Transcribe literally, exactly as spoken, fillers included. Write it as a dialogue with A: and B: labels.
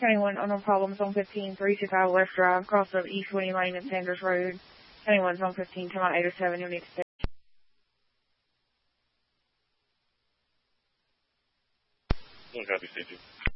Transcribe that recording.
A: anyone unknown problems on fifteen, three two five West Drive, cross of East Winnie Lane and Sanders Road. Anyone's on fifteen, come on eight oh seven, you'll need to stay.
B: One copy, station.